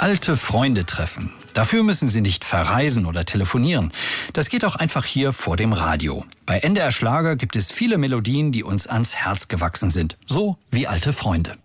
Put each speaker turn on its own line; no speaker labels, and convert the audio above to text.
Alte Freunde treffen. Dafür müssen Sie nicht verreisen oder telefonieren. Das geht auch einfach hier vor dem Radio. Bei NDR Schlager gibt es viele Melodien, die uns ans Herz gewachsen sind. So wie alte Freunde.